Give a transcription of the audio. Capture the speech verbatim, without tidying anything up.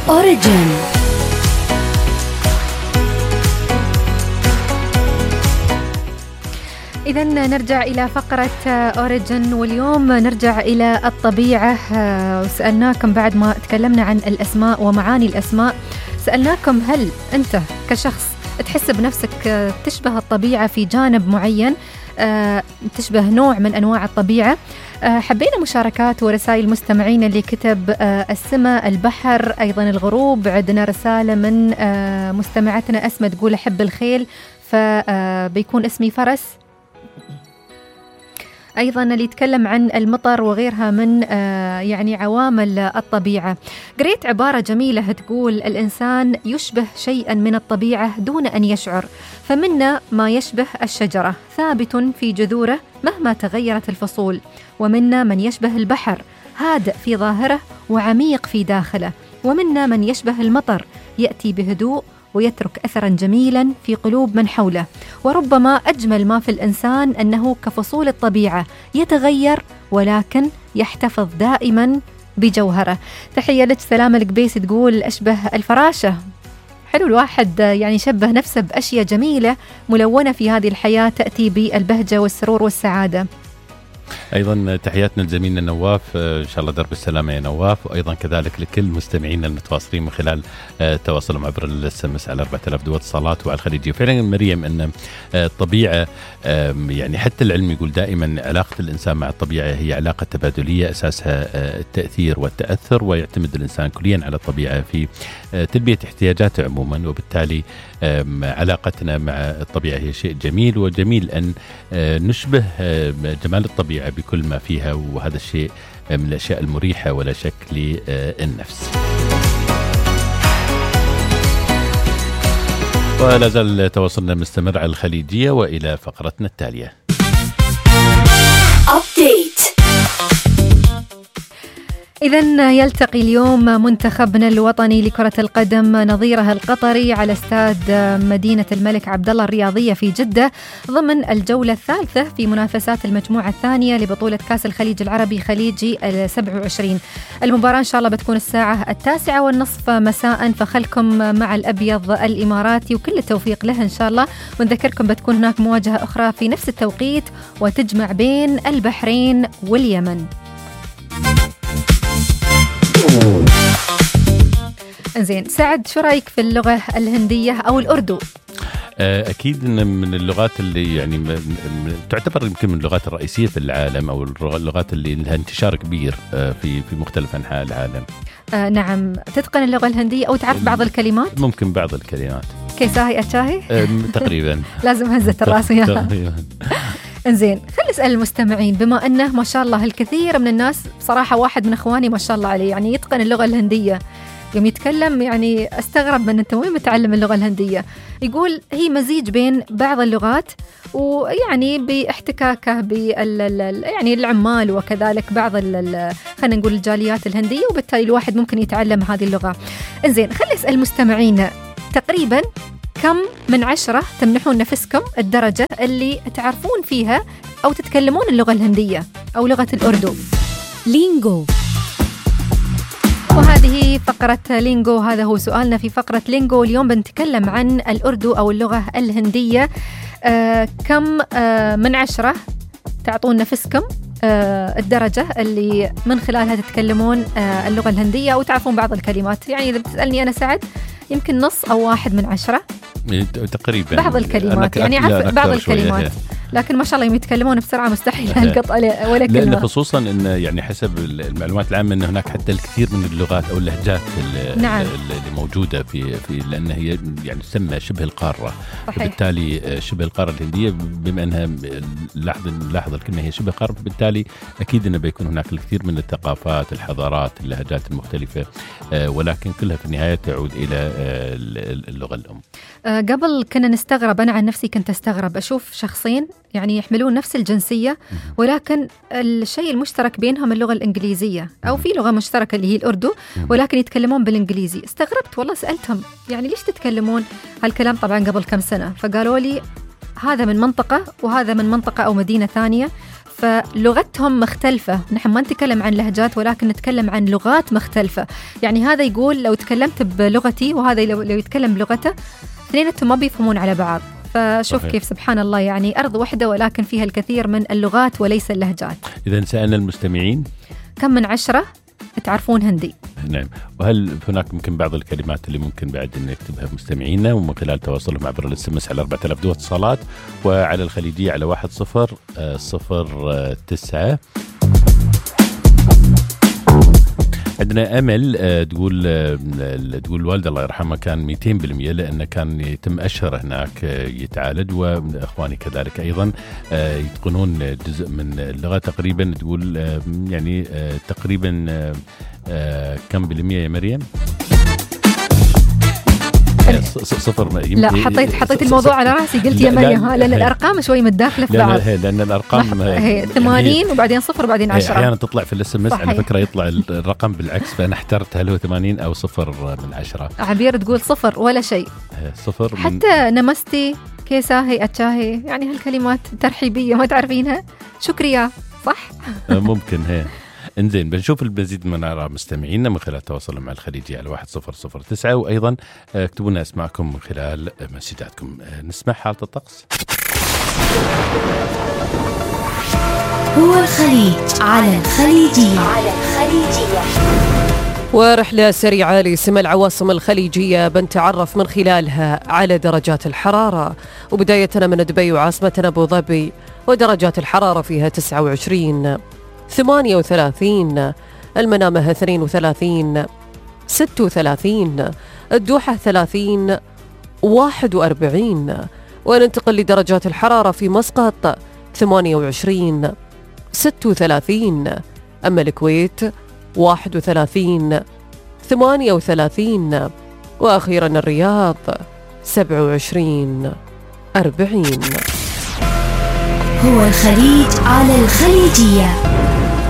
أوريجين. إذن نرجع إلى فقرة أوريجين، واليوم نرجع إلى الطبيعة. وسألناكم بعد ما تكلمنا عن الأسماء ومعاني الأسماء، سألناكم هل أنت كشخص تحس بنفسك تشبه الطبيعة في جانب معين، تشبه نوع من أنواع الطبيعة؟ حبينا مشاركات ورسائل مستمعين اللي كتب السماء، البحر، أيضا الغروب. عندنا رسالة من مستمعتنا أسمى تقول أحب الخيل فبيكون اسمي فرس. أيضا اللي يتكلم عن المطر وغيرها من يعني عوامل الطبيعة. قريت عبارة جميلة تقول الإنسان يشبه شيئا من الطبيعة دون أن يشعر، فمنا ما يشبه الشجرة ثابت في جذوره مهما تغيرت الفصول، ومنا من يشبه البحر هادئ في ظاهره وعميق في داخله، ومنا من يشبه المطر يأتي بهدوء ويترك أثرا جميلا في قلوب من حوله. وربما أجمل ما في الإنسان أنه كفصول الطبيعة يتغير ولكن يحتفظ دائما بجوهره. تحية لك سلامة القبيس تقول أشبه الفراشة. حلو الواحد يعني يشبه نفسه بأشياء جميلة ملونة في هذه الحياة تأتي بالبهجة والسرور والسعادة. أيضا تحياتنا لزميلنا نواف، إن شاء الله درب السلامة يا نواف، وأيضا كذلك لكل مستمعينا المتواصلين من خلال تواصلهم عبر السمس على أربعة آلاف دول اتصالات وعلى الخليجية. فعلا مريم أن الطبيعة يعني حتى العلم يقول دائما علاقة الإنسان مع الطبيعة هي علاقة تبادلية أساسها التأثير والتأثر، ويعتمد الإنسان كليا على الطبيعة في تلبية احتياجاته عموما، وبالتالي علاقتنا مع الطبيعة هي شيء جميل، وجميل أن نشبه جمال الطبيعة بكل ما فيها، وهذا الشيء من الأشياء المريحة ولا شك للنفس. ولا زال تواصلنا مستمر على الخليجية، وإلى فقرتنا التالية. أبديت. إذن يلتقي اليوم منتخبنا الوطني لكرة القدم نظيره القطري على استاد مدينة الملك عبدالله الرياضية في جدة ضمن الجولة الثالثة في منافسات المجموعة الثانية لبطولة كأس الخليج العربي خليجي سبعة وعشرين. المباراة إن شاء الله بتكون الساعة التاسعة والنصف مساء، فخلكم مع الأبيض الإماراتي وكل التوفيق له إن شاء الله. ونذكركم بتكون هناك مواجهة أخرى في نفس التوقيت وتجمع بين البحرين واليمن. زين سعد، شو رأيك في اللغة الهندية أو الأردو؟ أكيد إن من اللغات اللي يعني تعتبر يمكن من اللغات الرئيسية في العالم، أو اللغات اللي لها انتشار كبير في في مختلف أنحاء العالم. آه نعم. تتقن اللغة الهندية أو تعرف بعض الكلمات؟ ممكن بعض الكلمات. كيساهي أتشاهي؟ تقريبا. لازم هزة الراس وياها. تقريبا. انزين خلي اسال المستمعين، بما انه ما شاء الله الكثير من الناس، بصراحه واحد من اخواني ما شاء الله عليه يعني يتقن اللغه الهنديه، يوم يتكلم يعني استغرب من انت وين متعلم اللغه الهنديه. يقول هي مزيج بين بعض اللغات، ويعني باحتكاكه بال يعني العمال وكذلك بعض خلينا نقول الجاليات الهنديه، وبالتالي الواحد ممكن يتعلم هذه اللغه. انزين خلي اسال المستمعين تقريبا كم من عشرة تمنحون نفسكم الدرجة اللي تعرفون فيها أو تتكلمون اللغة الهندية أو لغة الأردو؟ لينجو. وهذه فقرة لينجو، هذا هو سؤالنا في فقرة لينجو. اليوم بنتكلم عن الأردو أو اللغة الهندية. آه كم آه من عشرة تعطون نفسكم آه الدرجة اللي من خلالها تتكلمون آه اللغة الهندية أو تعرفون بعض الكلمات؟ يعني إذا بتسألني أنا سعد يمكن نص أو واحد من عشرة تقريبا بعض الكلمات، يعني عارف بعض الكلمات، لكن ما شاء الله يتكلمون بسرعة مستحيل ألقط ولا كلمة. لأن خصوصا إن يعني حسب المعلومات العامة إن هناك حتى الكثير من اللغات أو اللهجات نعم. اللي موجودة في في لأن هي يعني تسمى شبه القارة، وبالتالي شبه القارة الهندية بما أنها لاحظ نلاحظ الكلمة هي شبه قارة، بالتالي أكيد إنه بيكون هناك الكثير من الثقافات، الحضارات، اللهجات المختلفة، ولكن كلها في النهاية تعود إلى اللغة الأم. قبل كنا نستغرب، أنا عن نفسي كنت أستغرب أشوف شخصين يعني يحملون نفس الجنسية ولكن الشيء المشترك بينهم اللغة الإنجليزية، أو في لغة مشتركة اللي هي الأردو ولكن يتكلمون بالإنجليزي. استغربت والله، سألتهم يعني ليش تتكلمون هالكلام طبعا قبل كم سنة، فقالوا لي هذا من منطقة وهذا من منطقة أو مدينة ثانية، فلغتهم مختلفة. نحن ما نتكلم عن لهجات ولكن نتكلم عن لغات مختلفة. يعني هذا يقول لو تكلمت بلغتي وهذا لو يتكلم بلغته، اثنيناتهم ما بيفهمون على بعض. فشوف صحيح. كيف سبحان الله، يعني أرض واحدة ولكن فيها الكثير من اللغات وليس اللهجات. إذا سألنا المستمعين كم من عشرة تعرفون هندي؟ نعم. وهل هناك ممكن بعض الكلمات اللي ممكن بعد أن يكتبها مستمعينا ومن خلال تواصلهم عبر الاس ام اس على أربعة آلاف دو اتصالات، وعلى الخليجية على واحد صفر صفر تسعة. عندنا أمل تقول تقول الوالدة الله يرحمها كان مئتين بالمئة لأنه كان يتم أشهر هناك يتعالج، وأخواني كذلك أيضا يتقنون جزء من اللغة تقريبا. تقول يعني تقريبا كم بالمئة يا مريم؟ صفر. لا حطيت حطيت الموضوع على راسي، قلت يمنية، لأن الأرقام شوي متداخلة في بعض. لأن الأرقام هي ثمانين وبعدين صفر وبعدين عشرة. أحيانا تطلع في الاس ام اس على فكرة يطلع الرقم بالعكس، فأنا احترت هل هو ثمانين أو صفر من عشرة. عبير تقول صفر ولا شيء. صفر. حتى نمستي كيساهي أتشاهي، يعني هالكلمات ترحيبية ما تعرفينها. شكريا صح؟ ممكن هي. انزين بنشوف المزيد من آراء مستمعينا من خلال تواصلهم مع الخليجي على واحد صفر صفر تسعة، وأيضا اكتبوا لنا اسماءكم من خلال مسجاتكم. نسمع حالة الطقس. هو الخليج على الخليجية. على الخليجية. ورحلة سريعة لسمى العواصم الخليجية بنتعرف من خلالها على درجات الحرارة، وبداية من دبي وعاصمتنا أبو ظبي، ودرجات الحرارة فيها تسعة وعشرين، ثمانية وثلاثين، المنامة اثنين وثلاثين، ستة وثلاثين، الدوحة ثلاثين، واحد وأربعين. وننتقل لدرجات الحرارة في مسقط ثمانية وعشرين، ستة وثلاثين، أما الكويت واحد وثلاثين، ثمانية وثلاثين، وأخيرا الرياض سبعة وعشرين، أربعين. هو الخليج على الخليجية.